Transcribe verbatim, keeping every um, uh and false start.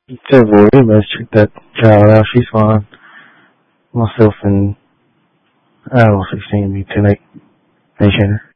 Don't worry, let's check that child out. She's fine. Myself and I will sixteen me tonight. Hey, Shannon.